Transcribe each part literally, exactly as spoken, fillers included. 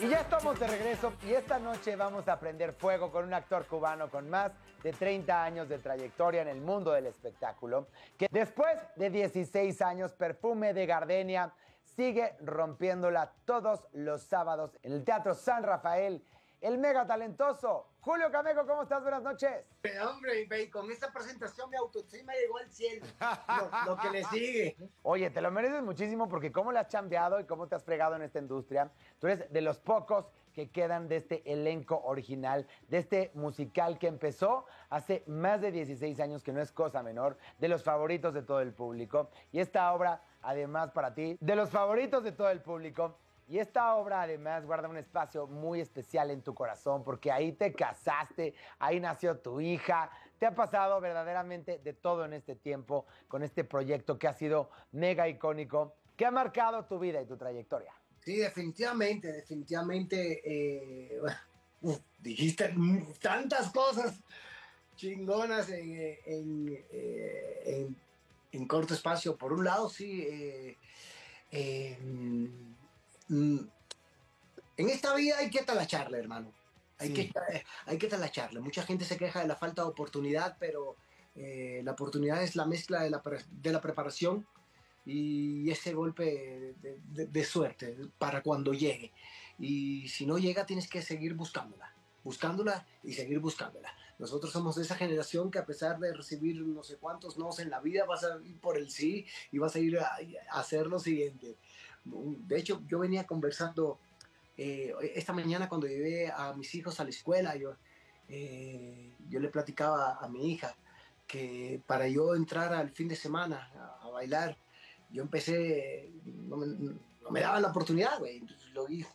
Y ya estamos de regreso y esta noche vamos a prender fuego con un actor cubano con más de treinta años de trayectoria en el mundo del espectáculo, que después de dieciséis años, Perfume de Gardenia sigue rompiéndola todos los sábados en el Teatro San Rafael. El mega talentoso Julio Camejo, ¿cómo estás? Buenas noches. Pero hombre, y con esta presentación mi autoestima llegó al cielo. Lo, lo que le sigue. Oye, te lo mereces muchísimo porque cómo le has chambeado y cómo te has fregado en esta industria. Tú eres de los pocos que quedan de este elenco original, de este musical que empezó hace más de dieciséis años, que no es cosa menor, de los favoritos de todo el público. Y esta obra, además para ti, de los favoritos de todo el público. Y esta obra además guarda un espacio muy especial en tu corazón porque ahí te casaste, ahí nació tu hija. Te ha pasado verdaderamente de todo en este tiempo con este proyecto que ha sido mega icónico, que ha marcado tu vida y tu trayectoria. Sí, definitivamente, definitivamente. Eh, bueno, dijiste tantas cosas chingonas en, en, en, en corto espacio. Por un lado, sí. Eh, eh, en esta vida hay que talacharle, hermano. Hay, sí. que, hay que talacharle. Mucha gente se queja de la falta de oportunidad, pero eh, la oportunidad es la mezcla de la, de la preparación y ese golpe de, de, de suerte para cuando llegue. Y si no llega, tienes que seguir buscándola. Buscándola y seguir buscándola. Nosotros somos de esa generación que a pesar de recibir no sé cuántos nos en la vida, vas a ir por el sí y vas a ir a, a hacer lo siguiente. De hecho, yo venía conversando eh, esta mañana cuando llevé a mis hijos a la escuela, yo, eh, yo le platicaba a mi hija que para yo entrar al fin de semana a, a bailar, yo empecé, no me, no me daban la oportunidad, güey. Entonces lo hice.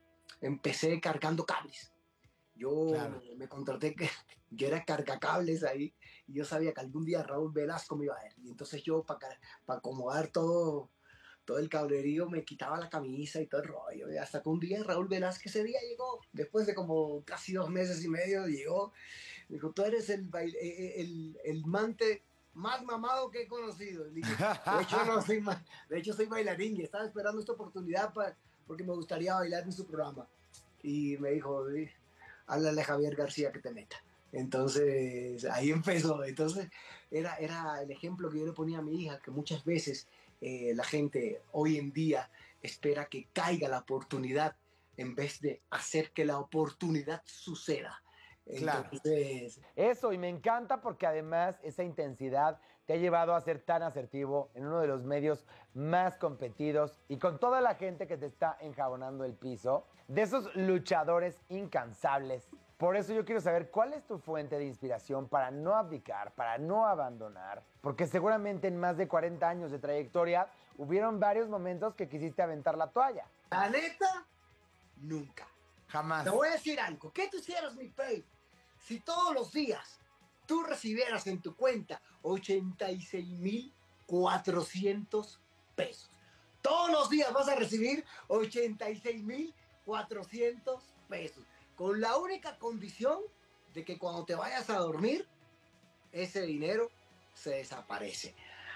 Empecé cargando cables. Yo claro. me, me contraté que yo era cargacables ahí y yo sabía que algún día Raúl Velasco me iba a ver. Y entonces yo para pa acomodar todo, todo el cablerío me quitaba la camisa y todo el rollo. Y hasta que un día Raúl Velasco ese día llegó, después de como casi dos meses y medio llegó. Me dijo, tú eres el, el, el, el mante más mamado que he conocido. Le dije, de hecho, no soy, de hecho soy bailarín y estaba esperando esta oportunidad para, porque me gustaría bailar en su programa. Y me dijo, háblale a Javier García que te meta. Entonces ahí empezó. Entonces era, era el ejemplo que yo le ponía a mi hija, que muchas veces eh, la gente hoy en día espera que caiga la oportunidad en vez de hacer que la oportunidad suceda. Entonces, claro. Eso, y me encanta porque además esa intensidad te ha llevado a ser tan asertivo en uno de los medios más competidos y con toda la gente que te está enjabonando el piso, de esos luchadores incansables. Por eso yo quiero saber cuál es tu fuente de inspiración para no abdicar, para no abandonar, porque seguramente en más de cuarenta años de trayectoria hubieron varios momentos que quisiste aventar la toalla. La neta, nunca. Jamás. Te voy a decir algo. ¿Qué tú hicieras, mi pay? Si todos los días tú recibieras en tu cuenta ochenta y seis mil cuatrocientos pesos. Todos los días vas a recibir ochenta y seis mil cuatrocientos pesos. Con la única condición de que cuando te vayas a dormir, ese dinero se desaparece.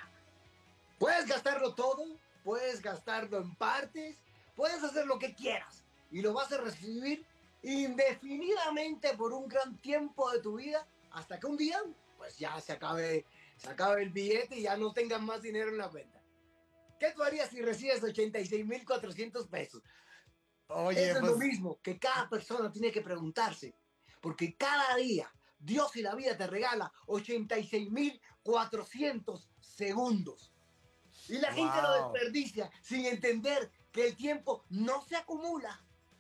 Puedes gastarlo todo, puedes gastarlo en partes, puedes hacer lo que quieras y lo vas a recibir indefinidamente por un gran tiempo de tu vida, hasta que un día pues ya se acabe, se acabe el billete y ya no tengas más dinero en la cuenta. ¿Qué tú harías si recibes ochenta y seis mil cuatrocientos pesos? Oye, eso pues... es lo mismo que cada persona tiene que preguntarse, porque cada día Dios y la vida te regala ochenta y seis mil cuatrocientos segundos y la wow. gente lo desperdicia sin entender que el tiempo no se acumula.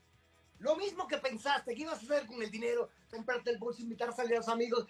Lo mismo que pensaste que ibas a hacer con el dinero, comprarte el bolso, invitar a salir a los amigos,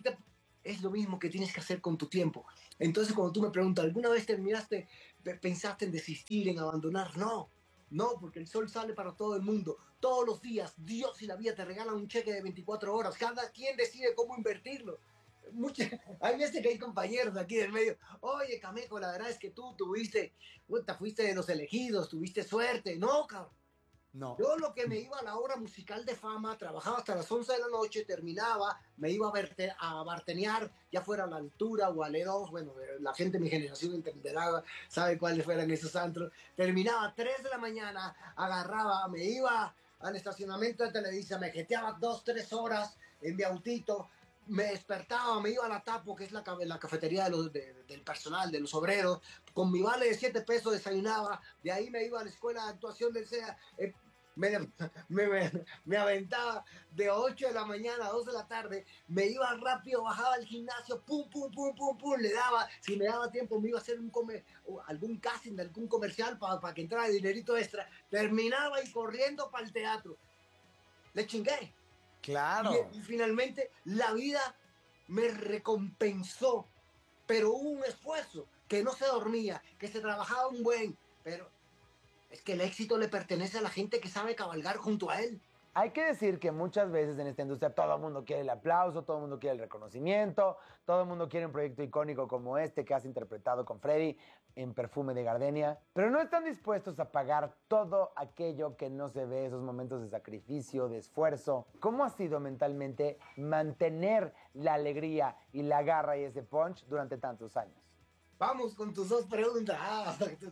es lo mismo que tienes que hacer con tu tiempo. Entonces cuando tú me preguntas, ¿alguna vez terminaste, pensaste en desistir, en abandonar? No, no, porque el sol sale para todo el mundo. Todos los días Dios y la vida te regalan un cheque de veinticuatro horas. Cada quien decide cómo invertirlo. Muchas, hay veces que hay compañeros aquí del medio, oye Camejo, la verdad es que tú tuviste, puta, fuiste de los elegidos, tuviste suerte. No, cabrón. No. Yo lo que me iba a la hora musical de fama, trabajaba hasta las once de la noche, terminaba, me iba a, verte, a bartenear, ya fuera a la altura o a E dos, bueno, la gente de mi generación entenderá, sabe cuáles fueran esos antros, terminaba a tres de la mañana, agarraba, me iba al estacionamiento de Televisa, me jeteaba dos, tres horas en mi autito, me despertaba, me iba a la Tapo, que es la, la cafetería de los, de, del personal, de los obreros, con mi vale de siete pesos desayunaba, de ahí me iba a la escuela de actuación del C E A, eh, me, me, me, me aventaba de ocho de la mañana a dos de la tarde, me iba rápido, bajaba al gimnasio, pum, pum, pum, pum, pum, le daba, si me daba tiempo me iba a hacer un comer, algún casting de algún comercial para pa que entrara dinerito extra, terminaba y corriendo para el teatro. Le chingué. Claro. Y, y finalmente la vida me recompensó, pero hubo un esfuerzo, que no se dormía, que se trabajaba un buen, pero es que el éxito le pertenece a la gente que sabe cabalgar junto a él. Hay que decir que muchas veces en esta industria todo el mundo quiere el aplauso, todo el mundo quiere el reconocimiento, todo el mundo quiere un proyecto icónico como este que has interpretado con Freddy en Perfume de Gardenia, pero no están dispuestos a pagar todo aquello que no se ve, esos momentos de sacrificio, de esfuerzo. ¿Cómo ha sido mentalmente mantener la alegría y la garra y ese punch durante tantos años? Vamos con tus dos preguntas. Ah,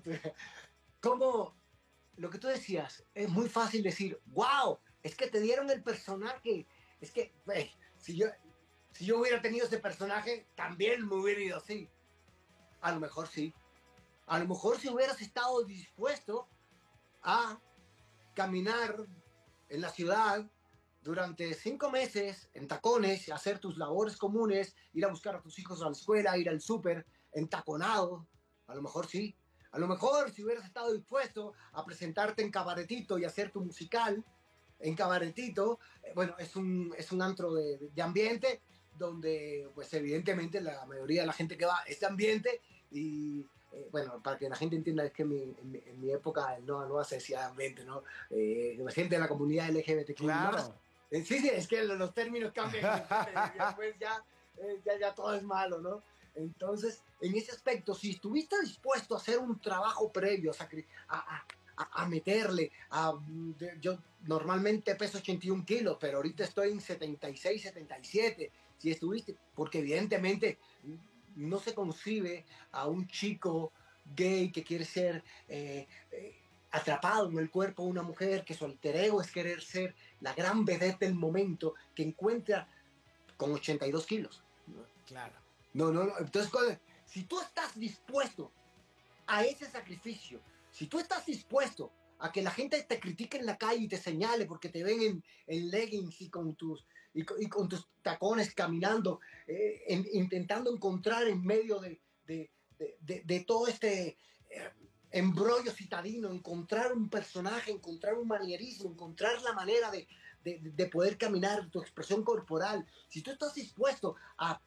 ¿cómo? Lo que tú decías, es muy fácil decir, wow, es que te dieron el personaje. Es que, wey, si yo, si yo hubiera tenido ese personaje, también me hubiera ido así. A lo mejor sí. A lo mejor si hubieras estado dispuesto a caminar en la ciudad durante cinco meses en tacones, hacer tus labores comunes, ir a buscar a tus hijos a la escuela, ir al súper, entaconado, a lo mejor sí. A lo mejor si hubieras estado dispuesto a presentarte en Cabaretito y hacer tu musical en Cabaretito, eh, bueno, es un, es un antro de, de ambiente donde, pues evidentemente la mayoría de la gente que va es de ambiente y, eh, bueno, para que la gente entienda es que en mi, en mi, en mi época no, no se decía ambiente, ¿no? Eh, la gente de la comunidad L G B T Q Claro. más. Eh, sí, sí, es que los términos cambian y después ya, eh, ya, ya todo es malo, ¿no? Entonces, en ese aspecto, si estuviste dispuesto a hacer un trabajo previo, a, a, a meterle, a, yo normalmente peso ochenta y un kilos, pero ahorita estoy en setenta y seis, setenta y siete, si estuviste, porque evidentemente no se concibe a un chico gay que quiere ser eh, eh, atrapado en el cuerpo de una mujer, que su alter ego es querer ser la gran vedette del momento, que encuentra con ochenta y dos kilos. Claro. No, no, no. Entonces, si tú estás dispuesto a ese sacrificio, si tú estás dispuesto a que la gente te critique en la calle y te señale porque te ven en, en leggings y con tus, y con, y con tus tacones caminando, eh, en, intentando encontrar en medio de, de, de, de, de todo este eh, embrollo citadino, encontrar un personaje, encontrar un manierismo, encontrar la manera de, de, de poder caminar, tu expresión corporal, si tú estás dispuesto a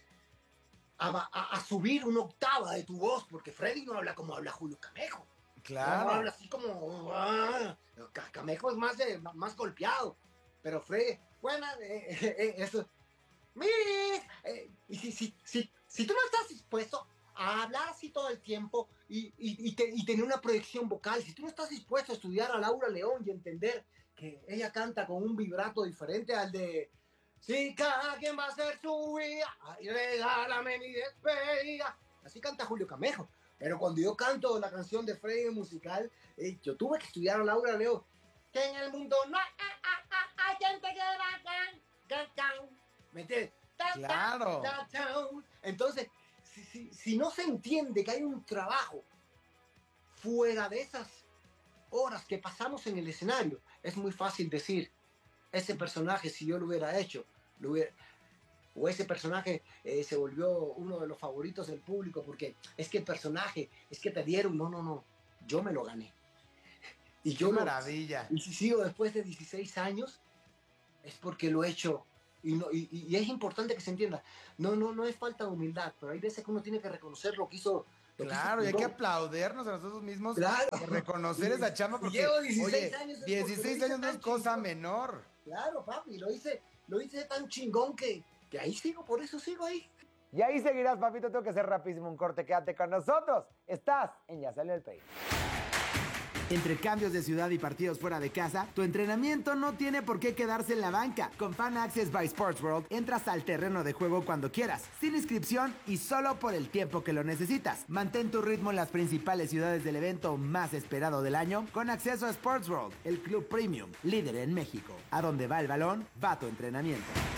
A, a, a subir una octava de tu voz, porque Freddy no habla como habla Julio Camejo. Claro. No habla así como... Ah, Camejo es más, de, más golpeado. Pero Freddy, bueno, eh, eh, eso... Mire, eh, y si, si, si, si tú no estás dispuesto a hablar así todo el tiempo y, y, y, te, y tener una proyección vocal, si tú no estás dispuesto a estudiar a Laura León y entender que ella canta con un vibrato diferente al de... Si cada quien va a hacer su vida, ay, regálame mi despedida. Así canta Julio Camejo. Pero cuando yo canto la canción de Freddy musical, eh, yo tuve que estudiar a Laura León. Que en el mundo no hay, hay, hay, hay gente que va can, can, can. ¿Me entiendes? Claro. Entonces, si, si, si no se entiende que hay un trabajo fuera de esas horas que pasamos en el escenario, es muy fácil decir, ese personaje, si yo lo hubiera hecho, lo hubiera, o ese personaje eh, se volvió uno de los favoritos del público, porque es que el personaje, es que te dieron, no, no, no, yo me lo gané. Y yo ¡Qué lo, maravilla! y si sigo después de dieciséis años, es porque lo he hecho. Y, no, y, y es importante que se entienda, no, no, no es falta de humildad, pero hay veces que uno tiene que reconocer lo que hizo. Lo Claro, que hizo y hay que aplaudirnos a nosotros mismos, claro. reconocer Y, esa chamba porque, llevo dieciséis oye, años, dieciséis años no es cosa chingón. menor. Claro, papi, lo hice, lo hice tan chingón que, que ahí sigo, por eso sigo ahí. Y ahí seguirás, papito, tengo que hacer rapidísimo un corte, quédate con nosotros. Estás en Ya Salió el Peine. Entre cambios de ciudad y partidos fuera de casa, tu entrenamiento no tiene por qué quedarse en la banca. Con Fan Access by Sports World entras al terreno de juego cuando quieras, sin inscripción y solo por el tiempo que lo necesitas. Mantén tu ritmo en las principales ciudades del evento más esperado del año con acceso a Sports World, el club premium, líder en México. A donde va el balón, va tu entrenamiento.